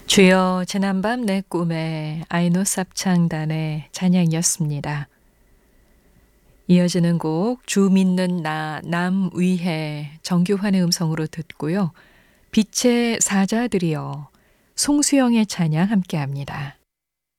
주여 지난밤 내 꿈에 아이노 쌉창단의 찬양이었습니다. 이어지는 곡 주 믿는 나 남 위해 정규환의 음성으로 듣고요. 빛의 사자들이여 송수영의 찬양 함께합니다.